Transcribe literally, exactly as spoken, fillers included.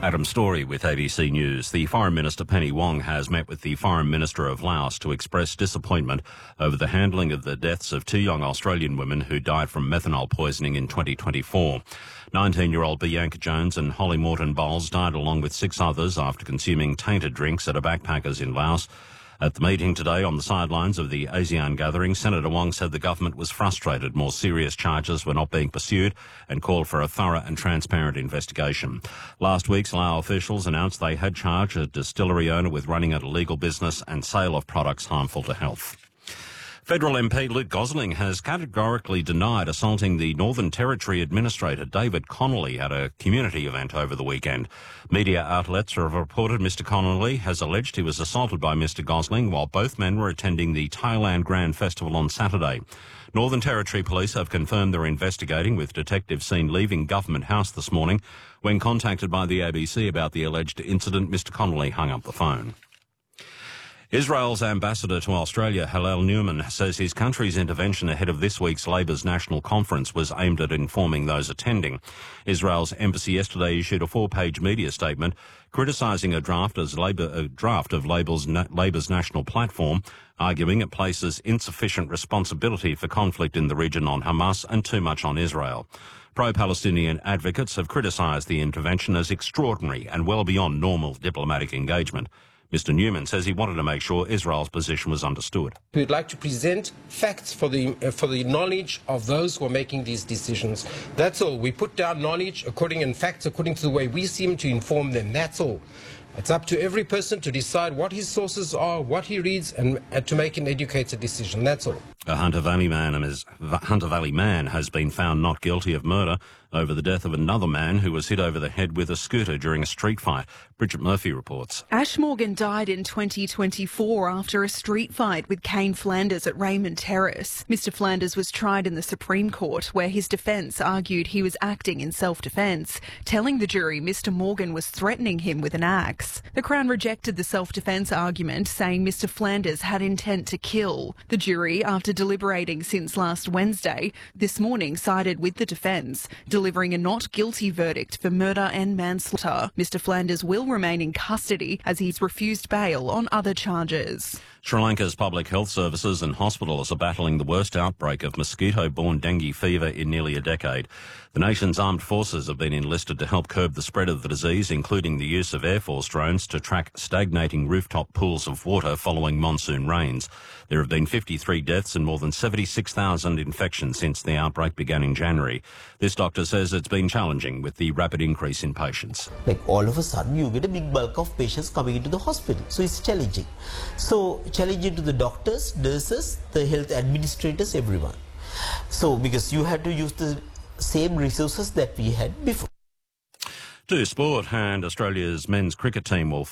Adam Story with A B C News. The Foreign Minister Penny Wong has met with the Foreign Minister of Laos to express disappointment over the handling of the deaths of two young Australian women who died from methanol poisoning in twenty twenty-four. nineteen-year-old Bianca Jones and Holly Morton Bowles died along with six others after consuming tainted drinks at a backpackers in Laos. At the meeting today on the sidelines of the ASEAN gathering, Senator Wong said the government was frustrated more serious charges were not being pursued and called for a thorough and transparent investigation. Last week, Lao officials announced they had charged a distillery owner with running an illegal business and sale of products harmful to health. Federal M P Luke Gosling has categorically denied assaulting the Northern Territory Administrator David Connolly at a community event over the weekend. Media outlets have reported Mr Connolly has alleged he was assaulted by Mr Gosling while both men were attending the Thailand Grand Festival on Saturday. Northern Territory Police have confirmed they're investigating, with detectives seen leaving Government House this morning. When contacted by the A B C about the alleged incident, Mr Connolly hung up the phone. Israel's ambassador to Australia, Hillel Newman, says his country's intervention ahead of this week's Labor's national conference was aimed at informing those attending. Israel's embassy yesterday issued a four-page media statement criticising a draft, as Labor, a draft of Labor's, Labor's national platform, arguing it places insufficient responsibility for conflict in the region on Hamas and too much on Israel. Pro-Palestinian advocates have criticised the intervention as extraordinary and well beyond normal diplomatic engagement. Mister Newman says he wanted to make sure Israel's position was understood. We would like to present facts for the uh, for the knowledge of those who are making these decisions. That's all. We put down knowledge according and facts according to the way we seem to inform them. That's all. It's up to every person to decide what his sources are, what he reads, and, and to make an educated decision. That's all. A Hunter Valley man is, Hunter Valley man has been found not guilty of murder over the death of another man who was hit over the head with a scooter during a street fight. Bridget Murphy reports. Ash Morgan died in twenty twenty-four after a street fight with Kane Flanders at Raymond Terrace. Mister Flanders was tried in the Supreme Court, where his defence argued he was acting in self-defence, telling the jury Mister Morgan was threatening him with an axe. The Crown rejected the self-defence argument, saying Mister Flanders had intent to kill. The jury, after deliberating since last Wednesday, this morning sided with the defence, delivering a not guilty verdict for murder and manslaughter. Mister Flanders will remain in custody as he's refused bail on other charges. Sri Lanka's public health services and hospitals are battling the worst outbreak of mosquito-borne dengue fever in nearly a decade. The nation's armed forces have been enlisted to help curb the spread of the disease, including the use of Air Force drones to track stagnating rooftop pools of water following monsoon rains. There have been fifty-three deaths and more than seventy-six thousand infections since the outbreak began in January. This doctor says it's been challenging with the rapid increase in patients. Like all of a sudden you get a big bulk of patients coming into the hospital. So it's challenging. So challenging to the doctors, nurses, the health administrators, everyone. So because you had to use the same resources that we had before. To sport, and Australia's men's cricket team will